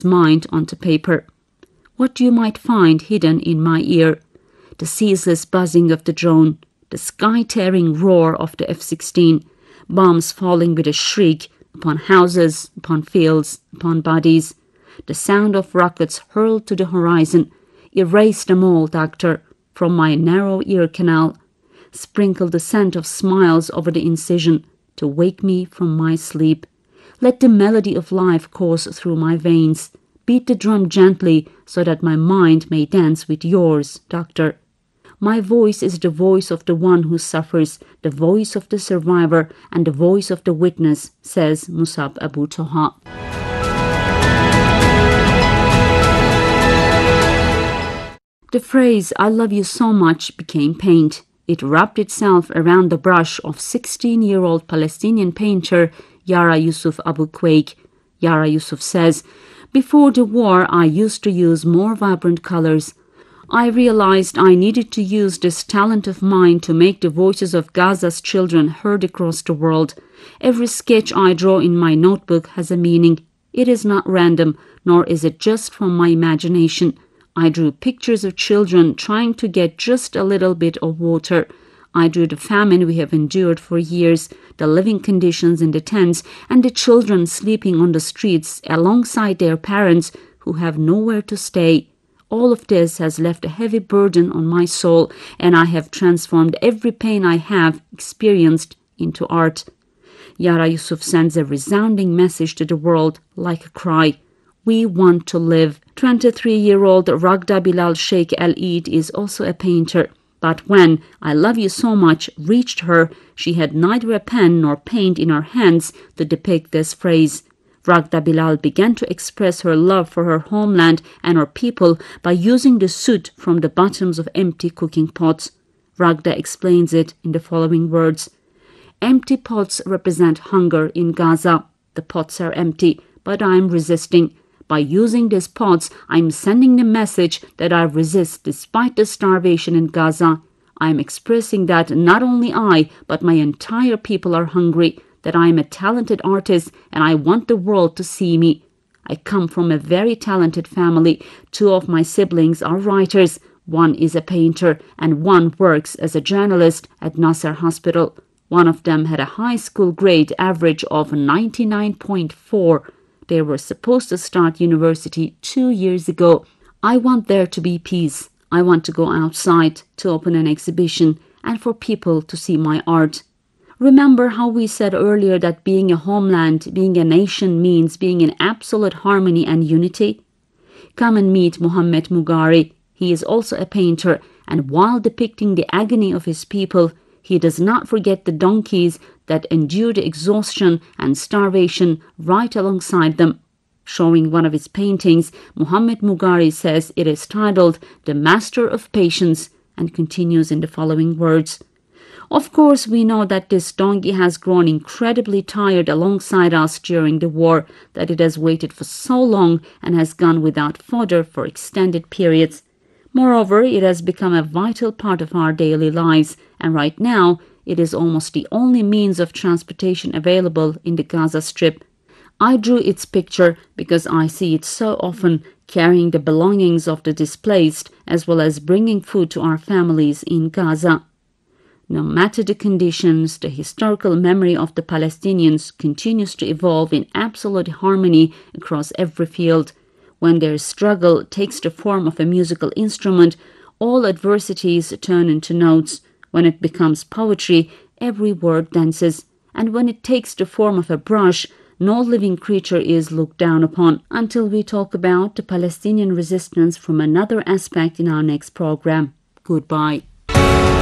mind onto paper. What you might find hidden in my ear: the ceaseless buzzing of the drone, the sky-tearing roar of the F-16, bombs falling with a shriek upon houses, upon fields, upon bodies, the sound of rockets hurled to the horizon. Erase them all, doctor, from my narrow ear canal. Sprinkle the scent of smiles over the incision to wake me from my sleep. Let the melody of life course through my veins. Beat the drum gently so that my mind may dance with yours, doctor. My voice is the voice of the one who suffers, the voice of the survivor, and the voice of the witness, says Musab Abu Toha. The phrase, "I love you so much," became paint. It wrapped itself around the brush of 16-year-old Palestinian painter Yara Yusuf Abu Quaik. Yara Yusuf says, "Before the war, I used to use more vibrant colors. I realized I needed to use this talent of mine to make the voices of Gaza's children heard across the world. Every sketch I draw in my notebook has a meaning. It is not random, nor is it just from my imagination. I drew pictures of children trying to get just a little bit of water. I drew the famine we have endured for years, the living conditions in the tents, and the children sleeping on the streets alongside their parents who have nowhere to stay. All of this has left a heavy burden on my soul, and I have transformed every pain I have experienced into art." Yara Yusuf sends a resounding message to the world like a cry. We want to live. 23-year-old Ragda Bilal Sheikh Al-Eid is also a painter. But when "I love you so much" reached her, she had neither a pen nor paint in her hands to depict this phrase. Ragda Bilal began to express her love for her homeland and her people by using the soot from the bottoms of empty cooking pots. Ragda explains it in the following words: "Empty pots represent hunger in Gaza. The pots are empty, but I am resisting. By using these pots, I am sending the message that I resist despite the starvation in Gaza. I am expressing that not only I, but my entire people are hungry, that I am a talented artist and I want the world to see me. I come from a very talented family. 2 of my siblings are writers. 1 is a painter and 1 works as a journalist at Nasser Hospital. One of them had a high school grade average of 99.4. They were supposed to start university 2 years ago. I want there to be peace. I want to go outside, to open an exhibition, and for people to see my art." Remember how we said earlier that being a homeland, being a nation, means being in absolute harmony and unity? Come and meet Mohammed Mugari. He is also a painter, and while depicting the agony of his people, he does not forget the donkeys that endure the exhaustion and starvation right alongside them. Showing one of his paintings, Mohammed Mugari says it is titled "The Master of Patience," and continues in the following words: "Of course, we know that this donkey has grown incredibly tired alongside us during the war, that it has waited for so long and has gone without fodder for extended periods. Moreover, it has become a vital part of our daily lives, and right now, it is almost the only means of transportation available in the Gaza Strip. I drew its picture because I see it so often, carrying the belongings of the displaced, as well as bringing food to our families in Gaza." No matter the conditions, the historical memory of the Palestinians continues to evolve in absolute harmony across every field. When their struggle takes the form of a musical instrument, all adversities turn into notes. When it becomes poetry, every word dances. And when it takes the form of a brush, no living creature is looked down upon. Until we talk about the Palestinian resistance from another aspect in our next program. Goodbye.